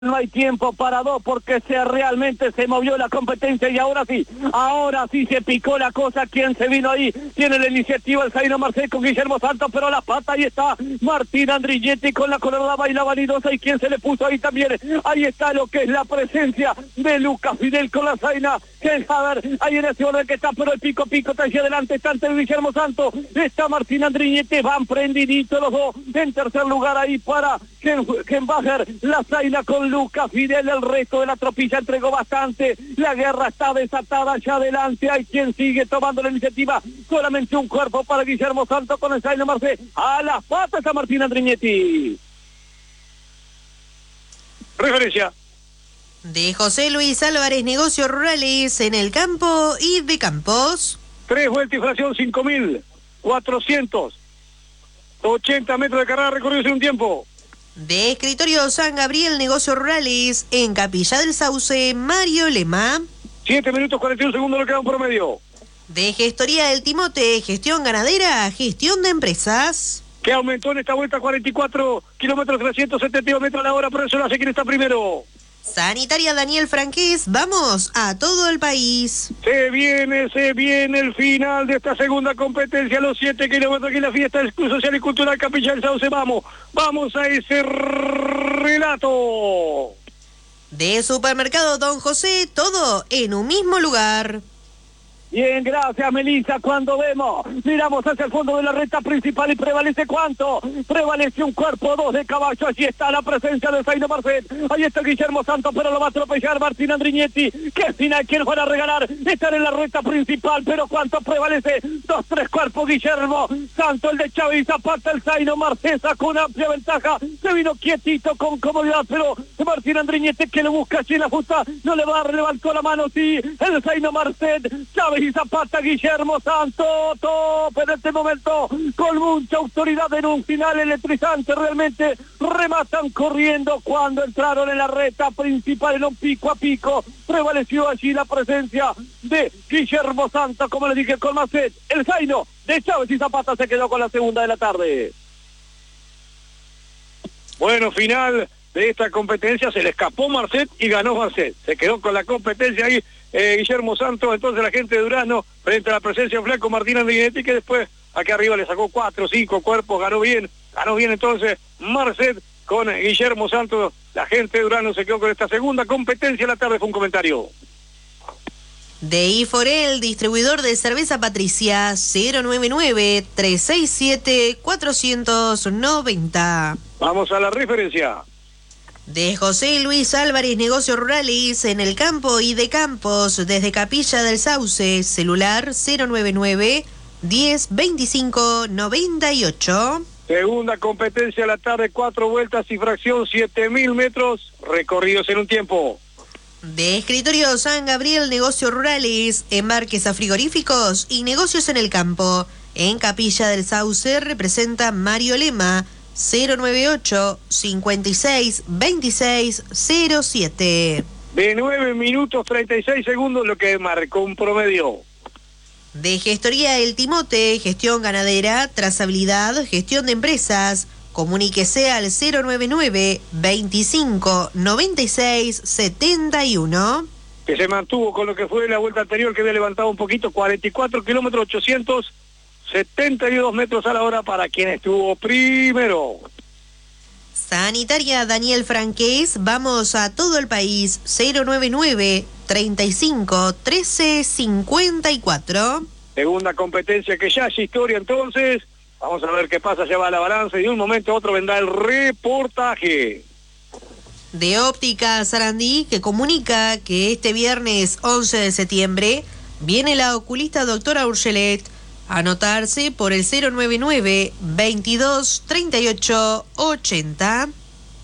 No hay tiempo para dos porque realmente se movió la competencia y ahora sí se picó la cosa. ¿Quién se vino ahí? Tiene la iniciativa el Zaino Marcet con Guillermo Santos, pero la pata ahí está Martín Andrighetti con la colorada baila vanidosa. ¿Y quién se le puso ahí también? Ahí está lo que es la presencia de Lucas Fidel con la Zaina. A ver, ahí en ese orden que está, pero el pico está hacia adelante, está ante Guillermo Santos, está Martín Andrighetti, van prendiditos los dos. En tercer lugar ahí para Kenbacher, la Zaina con Lucas Fidel. El resto de la tropilla entregó bastante. La guerra está desatada allá adelante. Hay quien sigue tomando la iniciativa. Solamente un cuerpo para Guillermo Santos con el Zaino Marcet. A las patas a Martín Andrighetti. Referencia de José Luis Álvarez, Negocios Rurales en el campo y de campos. 3 vueltas y fracción, 5.480 metros de carrera recorridos en un tiempo. De Escritorio San Gabriel, Negocios Rurales en Capilla del Sauce, Mario Lema. 7 minutos 41 segundos lo queda un promedio. De Gestoría del Timote, Gestión Ganadera, Gestión de Empresas. Que aumentó en esta vuelta 44 kilómetros 372 metros a la hora, por eso no sé quién está primero. Sanitaria Daniel Franqués, vamos a todo el país. Se viene el final de esta segunda competencia, los 7 kilómetros que la fiesta del Club Social y Cultural Capilla del Sauce. Vamos a ese relato. De Supermercado Don José, todo en un mismo lugar. Bien, gracias Melissa. Cuando miramos hacia el fondo de la recta principal y prevalece ¿cuánto? Prevalece un cuerpo, 2 de caballo. Allí está la presencia de Zaino Marcet. Ahí está Guillermo Santos, pero lo va a atropellar Martín Andrighetti. ¿Qué final quién van a regalar? Están en la recta principal, pero ¿cuánto prevalece? 2, 3 cuerpos. Guillermo Santos, el de Chávez y Zapata, el Zaino Marcet sacó una amplia ventaja. Se vino quietito con comodidad, pero Martín Andrighetti que lo busca allí en la justa, no le va a dar, levantó la mano, sí. El Zaino Marcet, Chávez y Zapata, Guillermo Santos, tope en este momento, con mucha autoridad en un final electrizante, realmente rematan corriendo cuando entraron en la recta principal en un pico a pico, prevaleció allí la presencia de Guillermo Santos, como le dije, con Marcet. El Zaino de Chávez y Zapata se quedó con la segunda de la tarde. Bueno, final de esta competencia, se le escapó Marcet y ganó Marcet, se quedó con la competencia ahí Guillermo Santos. Entonces la gente de Durazno frente a la presencia de flaco Martín Andrighetti, que después aquí arriba le sacó 4 o 5 cuerpos, ganó bien entonces Marcet con Guillermo Santos. La gente de Durazno se quedó con esta segunda competencia. La tarde fue un comentario de Iforel, distribuidor de cerveza Patricia, 099-367-490. Vamos a la referencia. De José Luis Álvarez, Negocios Rurales en el campo y de campos, desde Capilla del Sauce, celular 099-1025-98. Segunda competencia de la tarde, 4 vueltas y fracción, 7.000 metros recorridos en un tiempo. De Escritorio San Gabriel, Negocios Rurales, embarques a frigoríficos y negocios en el campo. En Capilla del Sauce representa Mario Lema, 098-56-26-07. De 9 minutos 36 segundos lo que marcó un promedio. De Gestoría El Timote, Gestión Ganadera, Trazabilidad, Gestión de Empresas. Comuníquese al 099-25-96-71. Que se mantuvo con lo que fue la vuelta anterior, que había levantado un poquito, 44 kilómetros 872 metros a la hora para quien estuvo primero. Sanitaria Daniel Franqués, vamos a todo el país, 099-35-13-54. Segunda competencia que ya es historia entonces. Vamos a ver qué pasa, ya va la balanza y de un momento a otro vendrá el reportaje. De Óptica Sarandí, que comunica que este viernes 11 de septiembre viene la oculista doctora Urgelet a anotarse por el 099-22-38-80.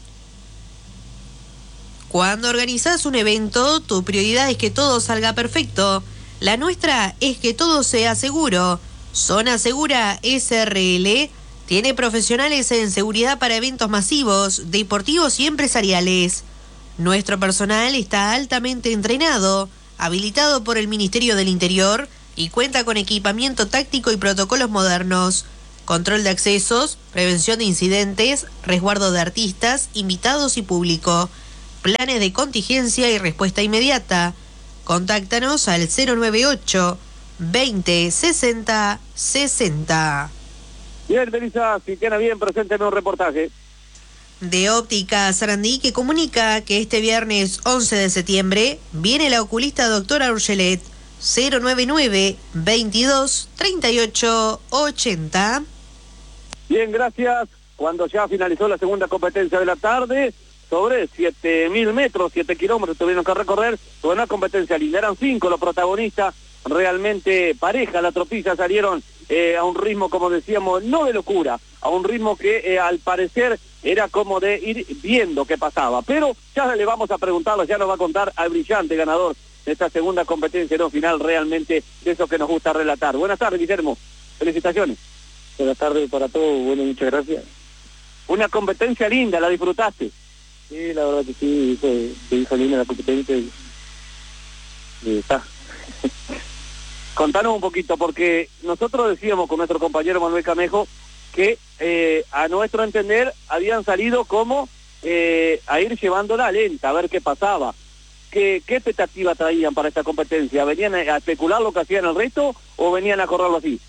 Cuando organizas un evento, tu prioridad es que todo salga perfecto. La nuestra es que todo sea seguro. Zona Segura SRL tiene profesionales en seguridad para eventos masivos, deportivos y empresariales. Nuestro personal está altamente entrenado, habilitado por el Ministerio del Interior y cuenta con equipamiento táctico y protocolos modernos. Control de accesos, prevención de incidentes, resguardo de artistas, invitados y público. planes de contingencia y respuesta inmediata. Contáctanos al 098 20 60 60. Bien, Melissa, si tiene bien, presénteme un reportaje. De Óptica Sarandí, que comunica que este viernes 11 de septiembre viene la oculista doctora Urgelet. 099 22 38 80. Bien, gracias. Cuando ya finalizó la segunda competencia de la tarde, sobre 7.000 metros, 7 kilómetros tuvieron que recorrer, fue una competencia linda, eran 5 los protagonistas, realmente pareja, la tropilla salieron a un ritmo, como decíamos, no de locura, a un ritmo que al parecer era como de ir viendo qué pasaba, pero ya le vamos a preguntarlo, ya nos va a contar al brillante ganador de esta segunda competencia, no final realmente de eso que nos gusta relatar. Buenas tardes, Guillermo, felicitaciones. Buenas tardes para todos, bueno, muchas gracias. Una competencia linda, ¿la disfrutaste? Sí, la verdad que sí, se hizo linda la competencia y está. Contanos un poquito, porque nosotros decíamos con nuestro compañero Manuel Camejo que a nuestro entender habían salido como a ir llevándola lenta, a ver qué pasaba. ¿Qué expectativa traían para esta competencia? ¿Venían a especular lo que hacían el resto o venían a correrlo así?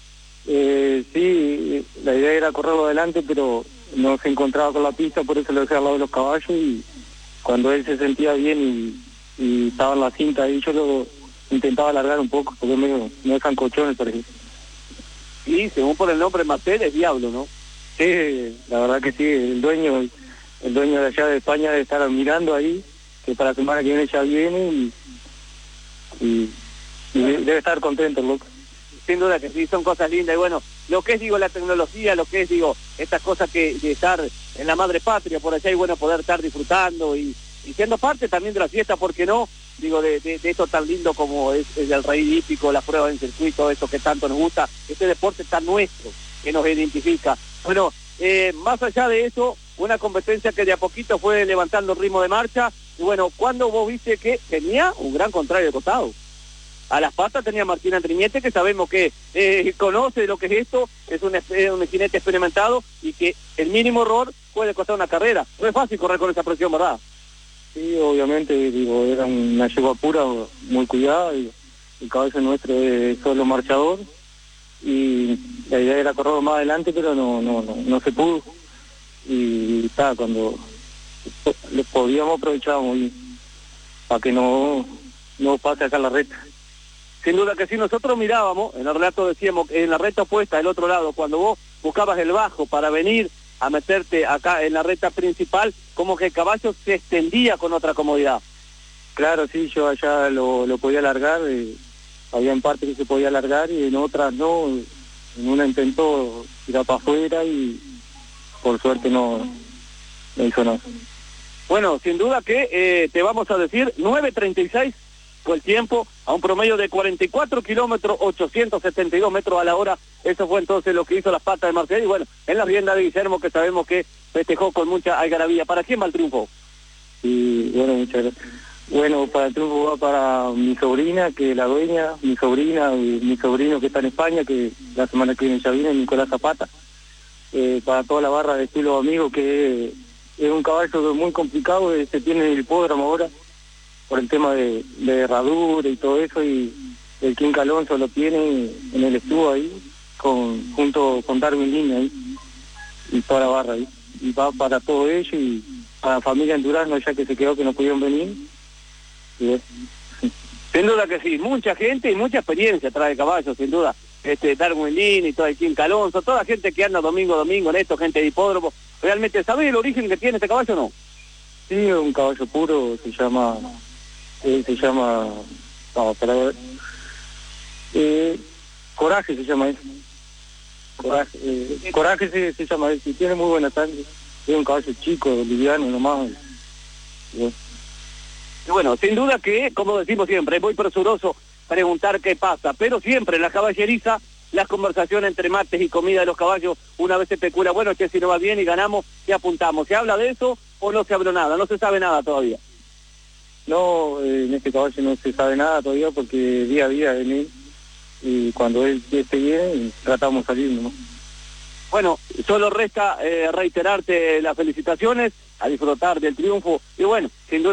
Sí, la idea era correrlo adelante, pero no se encontraba con la pista, por eso lo dejé al lado de los caballos y cuando él se sentía bien y estaba en la cinta ahí, yo lo intentaba alargar un poco, porque no es sancochones, por ejemplo. Y según por el nombre Marcel es diablo, ¿no? Sí, la verdad que sí, el dueño de allá de España debe estar mirando ahí, que para la semana que viene ya viene y debe estar contento el loco. Sin duda que sí, son cosas lindas y bueno, lo que es, digo, la tecnología, lo que es, digo, estas cosas que de estar en la madre patria, por allá y bueno, poder estar disfrutando y siendo parte también de la fiesta, ¿por qué no? Digo, de esto tan lindo como es el rey hípico, las pruebas en circuito, eso que tanto nos gusta, este deporte tan nuestro que nos identifica. Bueno, más allá de eso, una competencia que de a poquito fue levantando el ritmo de marcha y bueno, cuando vos viste que tenía un gran contrario de costado. A las patas tenía Martín Andriñete, que sabemos que conoce lo que es esto, es un jinete experimentado y que el mínimo error puede costar una carrera. No es fácil correr con esa presión, ¿verdad? Sí, obviamente, digo, era una yegua pura, muy cuidada, y el caballo nuestro es solo marchador, y la idea era correr más adelante, pero no se pudo, y está, cuando lo podíamos aprovechar muy bien, para que no pase acá la recta. Sin duda que sí, nosotros mirábamos, en el relato decíamos, en la recta opuesta, del otro lado, cuando vos buscabas el bajo para venir a meterte acá en la recta principal, como que el caballo se extendía con otra comodidad. Claro, sí, yo allá lo podía alargar, había en parte que se podía alargar y en otras no, en una intentó tirar para afuera y por suerte no hizo nada. Bueno, sin duda que te vamos a decir 9:36 fue el tiempo, a un promedio de 44 kilómetros, 872 metros a la hora. Eso fue entonces lo que hizo las patas de Marcel y bueno, en la rienda de Guillermo, que sabemos que festejó con mucha algarabía. ¿Para quién va el triunfo? Y bueno, muchas gracias. Bueno, para el triunfo va para mi sobrina, que es la dueña, mi sobrina y mi sobrino que está en España, que la semana que viene ya viene, Nicolás Zapata. Para toda la barra de estilo amigo, que es un caballo muy complicado, se tiene el hipódromo ahora, por el tema de herradura y todo eso, y el King Alonso lo tiene en el estuvo ahí, junto con Darwin Línea ahí, y toda la barra ahí. Y va para todo ello y para la familia en Durazno, ya que se quedó que no pudieron venir. Y bueno. Sin duda que sí, mucha gente y mucha experiencia trae caballos, sin duda. Darwin Línea y todo el King Alonso, toda la gente que anda domingo en esto, gente de hipódromo. ¿Realmente sabés el origen que tiene este caballo o no? Sí, es un caballo puro, se llama, vamos para ver, Coraje se llama eso. Coraje se llama eso, y tiene muy buena sangre, es un caballo chico, liviano nomás. Y bueno, sin duda que, como decimos siempre, es muy presuroso preguntar qué pasa, pero siempre en la caballeriza, las conversaciones entre mates y comida de los caballos, una vez se especula, bueno, che, si no va bien y ganamos, ¿qué apuntamos? ¿Se habla de eso o no se habló nada? No se sabe nada todavía. No, en este caballo no se sabe nada todavía porque día a día viene y cuando él esté bien tratamos de salir, ¿no? Bueno, solo resta reiterarte las felicitaciones a disfrutar del triunfo y bueno, sin duda